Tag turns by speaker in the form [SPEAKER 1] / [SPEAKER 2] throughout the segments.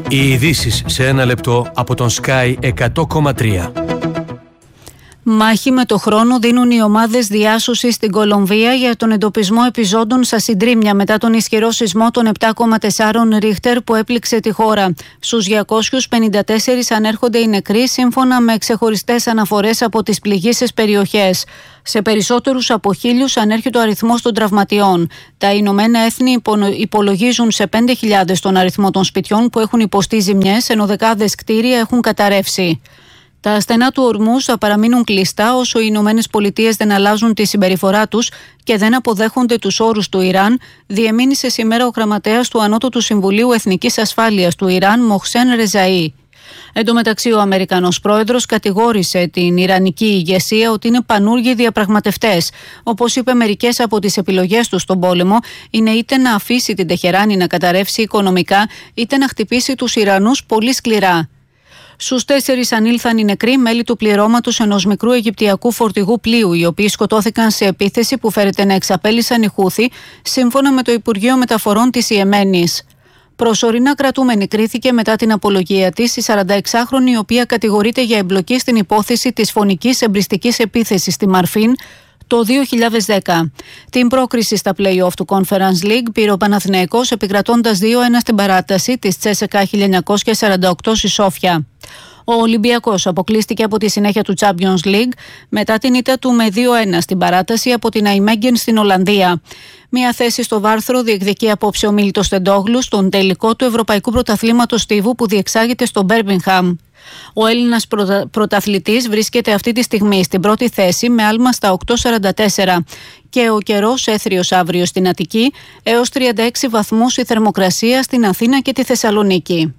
[SPEAKER 1] Οι ειδήσεις σε ένα λεπτό από τον Sky 100,3.
[SPEAKER 2] Μάχη με το χρόνο δίνουν οι ομάδες διάσωσης στην Κολομβία για τον εντοπισμό επιζώντων στα συντρίμμια μετά τον ισχυρό σεισμό των 7,4 Ρίχτερ που έπληξε τη χώρα. Στους 254 ανέρχονται οι νεκροί σύμφωνα με ξεχωριστές αναφορές από τις πληγείσες περιοχές. Σε περισσότερους από 1.000 ανέρχεται ο αριθμός των τραυματιών. Τα Ηνωμένα Έθνη υπολογίζουν σε 5.000 τον αριθμό των σπιτιών που έχουν υποστεί ζημιές, ενώ δεκάδες κτίρια έχουν καταρρεύσει. Τα στενά του Ορμούζ θα παραμείνουν κλειστά όσο οι Ηνωμένες Πολιτείες δεν αλλάζουν τη συμπεριφορά τους και δεν αποδέχονται τους όρους του Ιράν, διεμήνυσε σήμερα ο γραμματέας του Ανώτατου Συμβουλίου Εθνικής Ασφάλειας του Ιράν, Μοχσέν Ρεζαΐ. Εν τω μεταξύ, ο Αμερικανός πρόεδρος κατηγόρησε την Ιρανική ηγεσία ότι είναι πανούργοι διαπραγματευτές. Όπως είπε, μερικές από τις επιλογές του στον πόλεμο είναι είτε να αφήσει την Τεχεράνη να καταρρεύσει οικονομικά, είτε να χτυπήσει τους Ιρανούς πολύ σκληρά. Στους 4 ανήλθαν οι νεκροί μέλη του πληρώματος ενός μικρού αιγυπτιακού φορτηγού πλοίου, οι οποίοι σκοτώθηκαν σε επίθεση που φέρεται να εξαπέλυσαν οι Χούθι, σύμφωνα με το Υπουργείο Μεταφορών της Ιεμένης. Προσωρινά κρατούμενη κρίθηκε μετά την απολογία της η 46χρονη, η οποία κατηγορείται για εμπλοκή στην υπόθεση της φωνικής εμπριστικής επίθεσης στη Μαρφίν το 2010. Την πρόκριση στα play-off του Conference League πήρε ο Παναθηναϊκός επικρατώντας 2-1 στην παράταση της Τσέσεκα 1948 στη Σόφια. Ο Ολυμπιακός αποκλείστηκε από τη συνέχεια του Champions League μετά την ήττα του με 2-1 στην παράταση από την Αϊμέγγεν στην Ολλανδία. Μία θέση στο βάρθρο διεκδικεί απόψε ο Μίλτος Τεντόγλου στον τελικό του Ευρωπαϊκού Πρωταθλήματος Στίβου που διεξάγεται στο Μπέρμιγχαμ. Ο Έλληνας πρωταθλητής βρίσκεται αυτή τη στιγμή στην πρώτη θέση με άλμα στα 8,44 και ο καιρός έθριος αύριο στην Αττική, έως 36 βαθμούς η θερμοκρασία στην Αθήνα και τη Θεσσαλονίκη.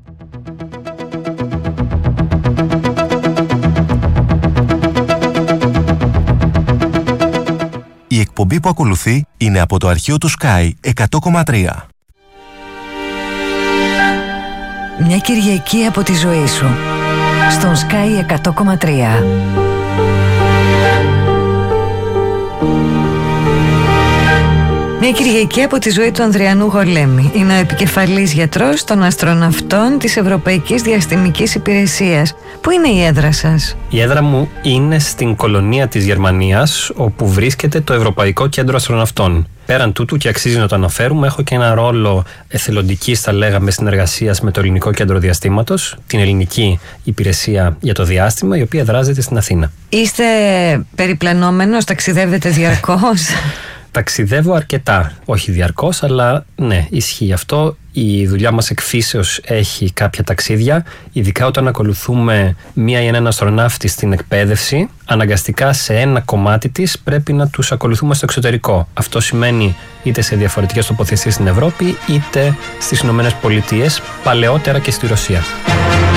[SPEAKER 3] Η εκπομπή που ακολουθεί είναι από το αρχείο του Sky 100,3.
[SPEAKER 4] Μια Κυριακή από τη ζωή σου στον Sky 100,3. Μια Κυριακή από τη ζωή του Ανδριανού Γολέμη. Είναι ο επικεφαλής γιατρός των αστροναυτών της Ευρωπαϊκής Διαστημικής Υπηρεσίας. Πού είναι η έδρα σας?
[SPEAKER 5] Η έδρα μου είναι στην κολονία της Γερμανίας, όπου βρίσκεται το Ευρωπαϊκό Κέντρο Αστροναυτών. Πέραν τούτου, και αξίζει να το αναφέρουμε, έχω και ένα ρόλο εθελοντικής, θα λέγαμε, συνεργασίας με το Ελληνικό Κέντρο Διαστήματος, την Ελληνική Υπηρεσία για το Διάστημα, η οποία δράζεται στην Αθήνα.
[SPEAKER 4] Είστε περιπλανόμενος, ταξιδεύετε διαρκώς?
[SPEAKER 5] Ταξιδεύω αρκετά, όχι διαρκώς, αλλά ναι, ισχύει αυτό. Η δουλειά μας εκφύσεως έχει κάποια ταξίδια, ειδικά όταν ακολουθούμε μία ή έναν αστροναύτη στην εκπαίδευση. Αναγκαστικά σε ένα κομμάτι της πρέπει να τους ακολουθούμε στο εξωτερικό. Αυτό σημαίνει είτε σε διαφορετικές τοποθεσίες στην Ευρώπη, είτε στις Ηνωμένες Πολιτείες, παλαιότερα και στη Ρωσία.